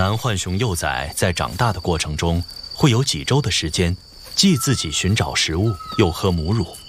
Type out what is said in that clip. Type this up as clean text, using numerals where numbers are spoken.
南浣熊幼崽在长大的过程中，会有几周的时间，既自己寻找食物，又喝母乳。